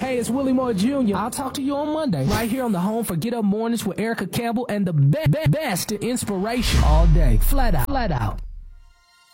Hey, it's Willie Moore Jr. I'll talk to you on Monday, right here on the home for Get Up Mornings with Erica Campbell and the best inspiration all day. Flat out.